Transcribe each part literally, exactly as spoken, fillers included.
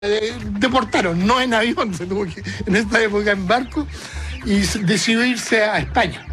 Eh, deportaron, no en avión, se tuvo que, en esta época en barco, y decidió irse a España.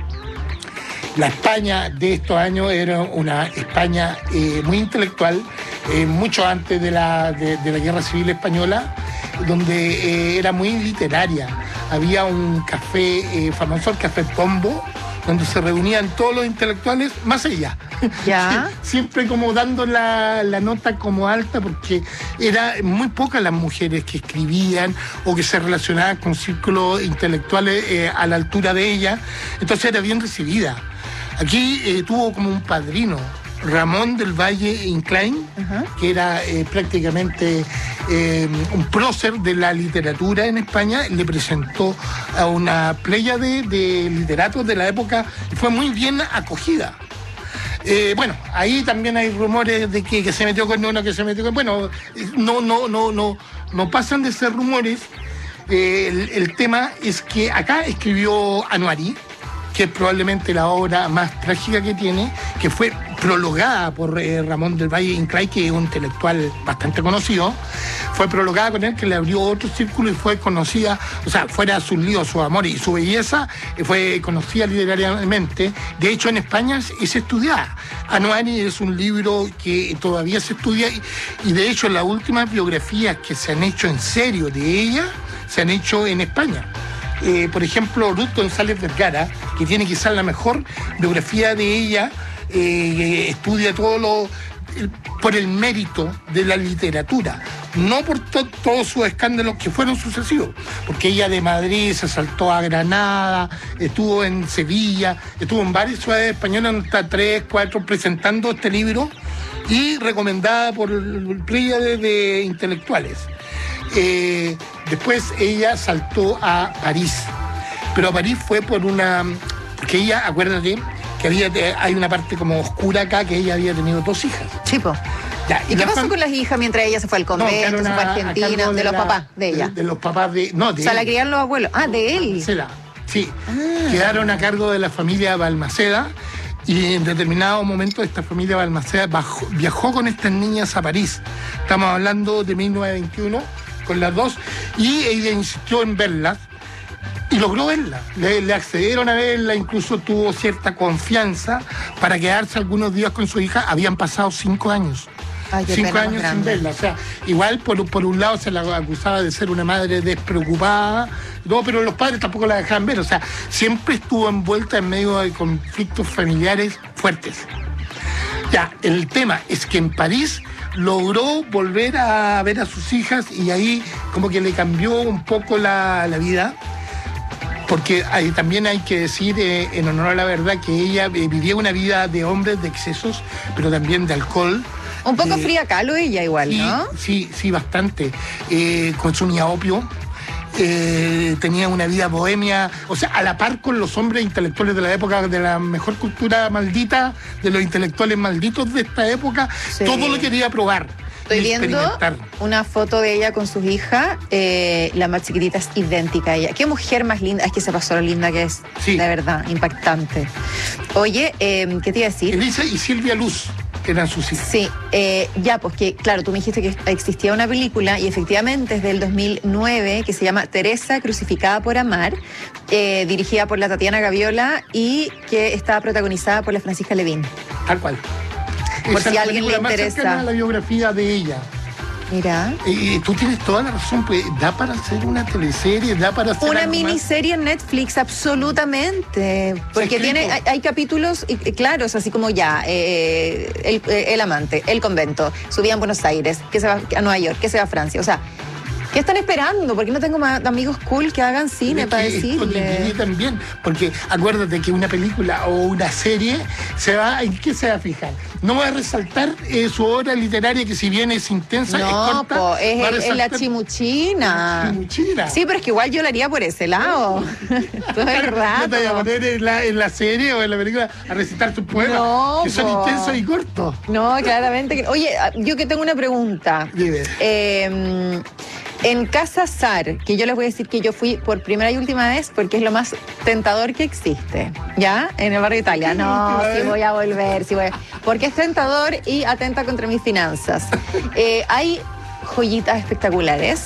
La España de estos años era una España eh, muy intelectual, eh, mucho antes de la, de, de la Guerra Civil Española, donde eh, era muy literaria. Había un café eh, famoso, el Café Pombo, donde se reunían todos los intelectuales, más allá. ¿Ya? Siempre como dando la, la nota como alta, porque eran muy pocas las mujeres que escribían o que se relacionaban con círculos intelectuales eh, a la altura de ella. Entonces era bien recibida. Aquí eh, tuvo como un padrino, Ramón del Valle Inclán, uh-huh. que era eh, prácticamente eh, un prócer de la literatura en España. Le presentó a una pléyade de literatos de la época y fue muy bien acogida. Eh, bueno, ahí también hay rumores de que, que se metió con uno, que se metió con... Bueno, no, no, no, no, no pasan de ser rumores. Eh, el, el tema es que acá escribió Anuari, que es probablemente la obra más trágica que tiene, que fue prologada por eh, Ramón del Valle Inclán, que es un intelectual bastante conocido. Fue prologada con él, que le abrió otro círculo y fue conocida, o sea, fuera sus líos, su amor y su belleza, fue conocida literariamente. De hecho, en España es estudiada. Anuari es un libro que todavía se estudia y, y de hecho las últimas biografías que se han hecho en serio de ella, se han hecho en España. Eh, por ejemplo, Ruth González Vergara, que tiene quizás la mejor biografía de ella, eh, estudia todo lo el, por el mérito de la literatura, no por to, todos sus escándalos que fueron sucesivos, porque ella de Madrid se saltó a Granada, estuvo en Sevilla, estuvo en varias ciudades españolas, hasta tres, cuatro, presentando este libro y recomendada por el pléyade de, de intelectuales. Eh, después ella saltó a París, pero a París fue por una... Porque ella, acuérdate, que había, hay una parte como oscura acá, que ella había tenido dos hijas. Sí, po. Ya, ¿Y, ¿Y qué pasó fam... con las hijas mientras ella se fue al convento, no, se fue a Argentina, de, de los la, papás de ella? De, de los papás de... No, de O sea, él. La criaron los abuelos. Ah, de él. Sí, sí. Ah. Quedaron a cargo de la familia Balmaceda. Y en determinado momento esta familia Balmaceda bajó, viajó con estas niñas a París. Estamos hablando de mil novecientos veintiuno, con las dos, y ella insistió en verlas y logró verla. Le, le accedieron a verla, incluso tuvo cierta confianza para quedarse algunos días con su hija. Habían pasado cinco años. Ay, cinco años sin verla. O sea, igual por, por un lado se la acusaba de ser una madre despreocupada, no, pero los padres tampoco la dejaban ver. O sea, siempre estuvo envuelta en medio de conflictos familiares fuertes. Ya, el tema es que en París logró volver a ver a sus hijas y ahí como que le cambió un poco la, la vida, porque hay, también hay que decir, eh, en honor a la verdad, que ella eh, vivía una vida de hombres, de excesos, pero también de alcohol. Un poco eh, fría calo ella igual, sí, ¿no? Sí, sí, bastante. Eh, consumía opio. Eh, tenía una vida bohemia, o sea, a la par con los hombres intelectuales de la época, de la mejor cultura maldita, de los intelectuales malditos de esta época, sí. Todo lo quería probar. Estoy viendo una foto de ella con sus hijas, eh, la más chiquitita es idéntica a ella. Qué mujer más linda, es que se pasó lo linda que es, sí. De verdad, impactante. Oye, eh, ¿qué te iba a decir? Elisa y Silvia Luz eran sus hijas. Sí, eh, ya, pues que, claro, tú me dijiste que existía una película y efectivamente es del dos mil nueve que se llama Teresa crucificada por amar, eh, dirigida por la Tatiana Gaviola y que está protagonizada por la Francisca Levín. Tal cual. Por Esa si es a alguien le interesa. A la biografía de ella. Mira. Eh, tú tienes toda la razón, pues da para hacer una teleserie, da para hacer una miniserie en Netflix, absolutamente. Porque tiene, hay, hay capítulos y, claros, así como ya, eh, el, el amante, el convento, subía en Buenos Aires, que se va a Nueva York, que se va a Francia. O sea, ¿qué están esperando? ¿Por qué no tengo más amigos cool que hagan cine para decirle? También, porque acuérdate que una película o una serie se va, ¿en qué se va a fijar? No va a resaltar eh, su obra literaria, que si bien es intensa, no, es corta. Po, es, es la chimuchina. La chimuchina. Sí, pero es que igual yo lo haría por ese lado. Todo el rato. ¿No te vas a poner en la, en la serie o en la película a recitar tus poemas? No, que son po. intensos y cortos. No, claramente. Que... Oye, yo que tengo una pregunta. Dime. Eh... En Casa Sar, que yo les voy a decir que yo fui por primera y última vez porque es lo más tentador que existe, ¿ya? En el barrio Italia. No, sí voy a volver, sí voy a... Porque es tentador y atenta contra mis finanzas. Eh, hay joyitas espectaculares.